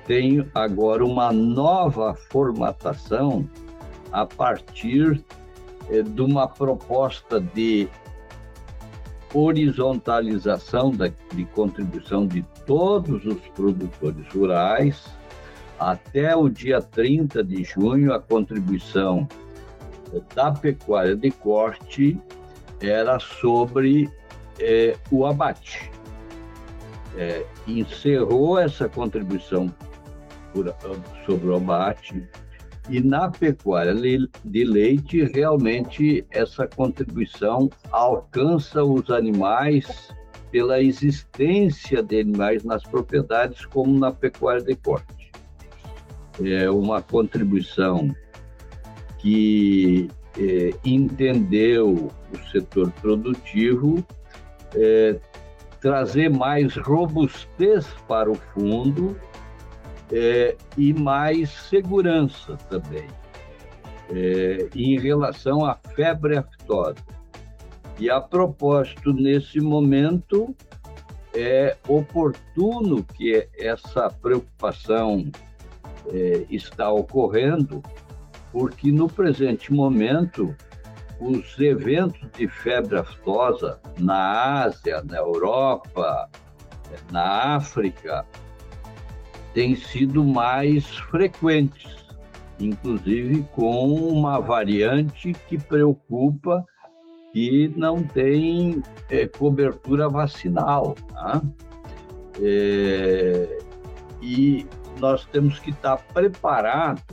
tem agora uma nova formatação a partir de uma proposta de horizontalização de contribuição de todos os produtores rurais. Até o dia 30 de junho, a contribuição da pecuária de corte era sobre o abate. Encerrou essa contribuição sobre o abate, e na pecuária de leite, realmente, essa contribuição alcança os animais pela existência de animais nas propriedades, como na pecuária de corte. É uma contribuição que entendeu o setor produtivo trazer mais robustez para o fundo e mais segurança também em relação à febre aftosa. E, a propósito, nesse momento, é oportuno que essa preocupação está ocorrendo, porque no presente momento os eventos de febre aftosa na Ásia, na Europa, na África, têm sido mais frequentes, inclusive com uma variante que preocupa, que não tem cobertura vacinal, tá? E nós temos que estar preparados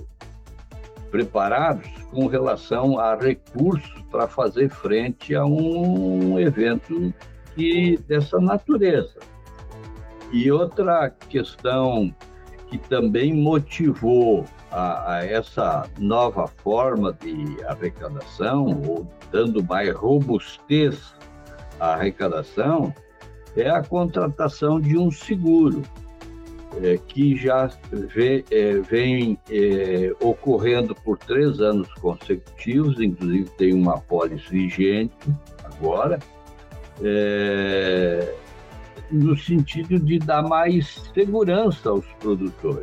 com relação a recursos para fazer frente a um evento dessa natureza. E outra questão que também motivou a essa nova forma de arrecadação, ou dando mais robustez à arrecadação, é a contratação de um seguro, que já vem ocorrendo por 3 anos consecutivos, inclusive tem uma pólice vigente agora, no sentido de dar mais segurança aos produtores.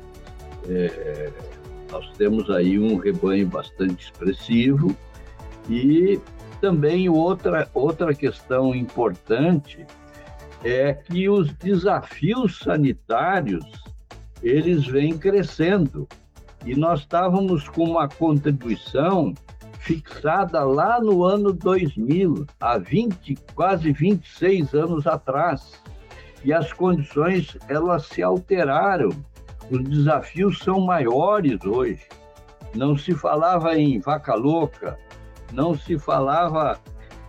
Nós temos aí um rebanho bastante expressivo, e também outra questão importante é que os desafios sanitários, eles vêm crescendo, e nós estávamos com uma contribuição fixada lá no ano 2000, há quase 26 anos atrás, e as condições, elas se alteraram, os desafios são maiores hoje. Não se falava em vaca louca, não se falava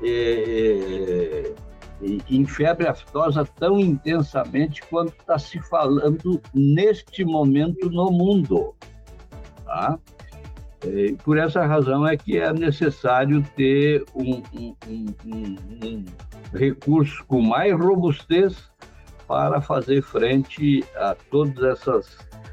em febre aftosa tão intensamente quanto está se falando neste momento no mundo, tá? Por essa razão é que é necessário ter um recurso com mais robustez para fazer frente a todos esses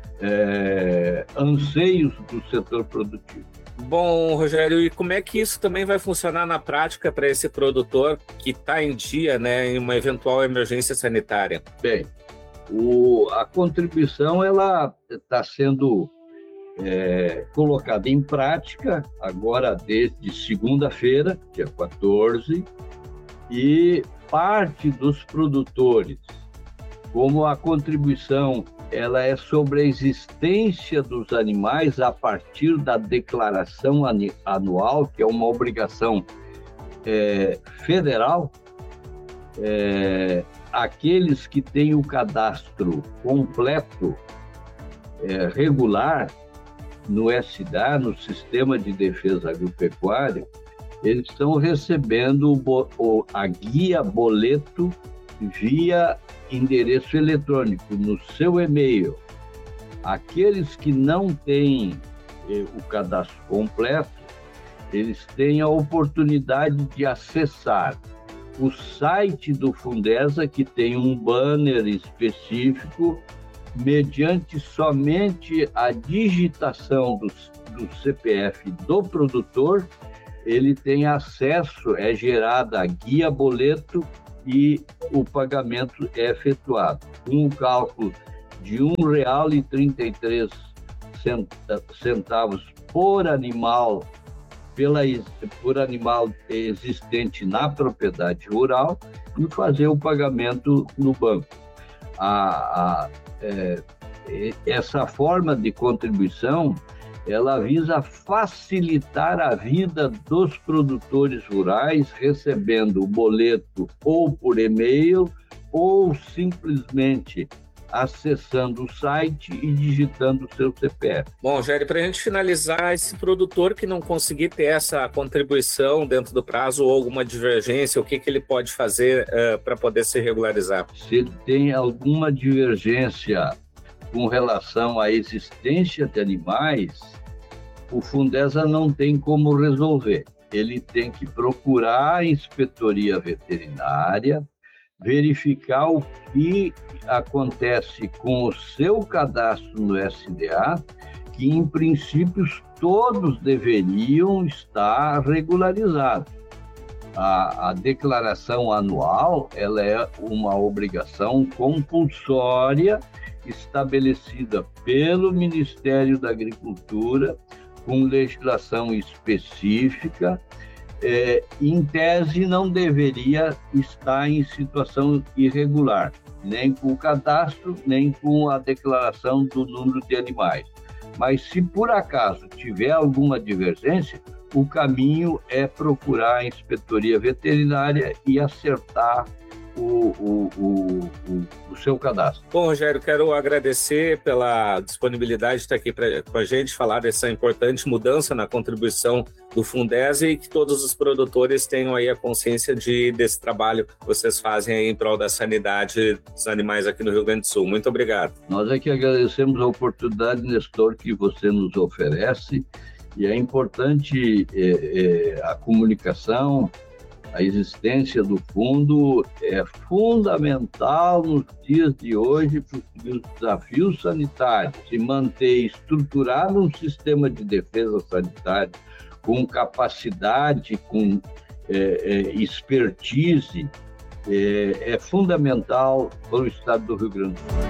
anseios do setor produtivo. Bom, Rogério, e como é que isso também vai funcionar na prática para esse produtor que está em dia, né, em uma eventual emergência sanitária? Bem, a contribuição ela está sendo colocada em prática agora desde segunda-feira, dia 14, e parte dos produtores, como a contribuição ela é sobre a existência dos animais a partir da declaração anual, que é uma obrigação federal. Aqueles que têm o cadastro completo, regular, no SDA, no Sistema de Defesa Agropecuária, eles estão recebendo a guia boleto via endereço eletrônico no seu e-mail. Aqueles que não têm o cadastro completo, eles têm a oportunidade de acessar o site do Fundesa, que tem um banner específico, mediante somente a digitação do CPF do produtor, ele tem acesso, é gerada a guia boleto e o pagamento é efetuado, com o cálculo de R$ 1,33 por animal, por animal existente na propriedade rural, e fazer o pagamento no banco. Essa forma de contribuição, ela visa facilitar a vida dos produtores rurais, recebendo o boleto ou por e-mail, ou simplesmente acessando o site e digitando o seu CPF. Bom, Gério, para a gente finalizar, esse produtor que não conseguir ter essa contribuição dentro do prazo ou alguma divergência, o que ele pode fazer para poder se regularizar? Se ele tem alguma divergência com relação à existência de animais, o Fundesa não tem como resolver. Ele tem que procurar a inspetoria veterinária, verificar o que acontece com o seu cadastro no SDA, que em princípio todos deveriam estar regularizados. A declaração anual, ela é uma obrigação compulsória estabelecida pelo Ministério da Agricultura, com legislação específica. Em tese, não deveria estar em situação irregular, nem com o cadastro, nem com a declaração do número de animais. Mas, se por acaso tiver alguma divergência, o caminho é procurar a inspetoria veterinária e acertar o seu cadastro. Bom, Rogério, quero agradecer pela disponibilidade de estar aqui com a gente, falar dessa importante mudança na contribuição do Fundesa, e que todos os produtores tenham aí a consciência desse trabalho que vocês fazem aí em prol da sanidade dos animais aqui no Rio Grande do Sul. Muito obrigado. Nós é que agradecemos a oportunidade, Nestor, que você nos oferece, e é importante a comunicação. A existência do fundo é fundamental nos dias de hoje, porque os desafios sanitários, se manter estruturado um sistema de defesa sanitária com capacidade, com expertise, é fundamental para o estado do Rio Grande do Sul.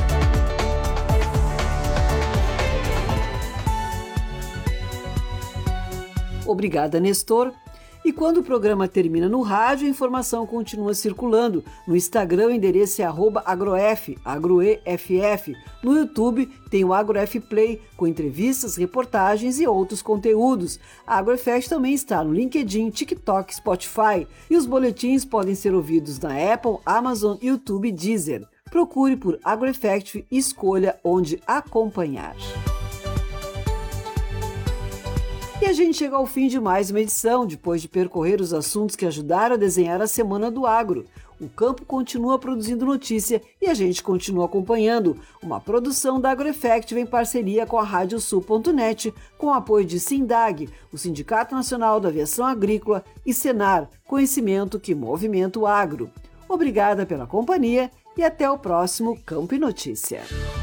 Obrigada, Nestor. E quando o programa termina no rádio, a informação continua circulando. No Instagram, o endereço é @agroef, agroeff. No YouTube, tem o AgroF Play, com entrevistas, reportagens e outros conteúdos. A AgroEffect também está no LinkedIn, TikTok, Spotify. E os boletins podem ser ouvidos na Apple, Amazon, YouTube e Deezer. Procure por AgroEffect e escolha onde acompanhar. E a gente chega ao fim de mais uma edição, depois de percorrer os assuntos que ajudaram a desenhar a Semana do Agro. O campo continua produzindo notícia e a gente continua acompanhando. Uma produção da AgroEffect em parceria com a Radiosul.net, com o apoio de Sindag, o Sindicato Nacional da Aviação Agrícola, e Senar, conhecimento que movimenta o agro. Obrigada pela companhia e até o próximo Campo e Notícia.